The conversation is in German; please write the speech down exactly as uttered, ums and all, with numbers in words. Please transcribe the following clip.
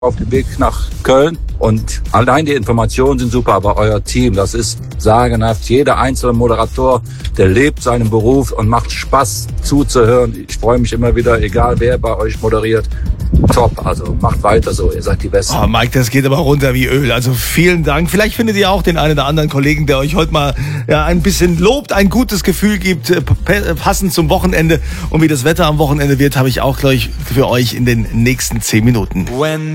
auf dem Weg nach Köln und allein die Informationen sind super, aber euer Team, das ist sagenhaft. Jeder einzelne Moderator, der lebt seinen Beruf und macht Spaß zuzuhören. Ich freue mich immer wieder, egal wer bei euch moderiert. Top, also macht weiter so, ihr seid die Besten. Oh, Mike, das geht aber runter wie Öl. Also vielen Dank. Vielleicht findet ihr auch den einen oder anderen Kollegen, der euch heute mal ja, ein bisschen lobt, ein gutes Gefühl gibt, passend zum Wochenende. Und wie das Wetter am Wochenende wird, habe ich auch gleich für euch in den nächsten zehn Minuten. When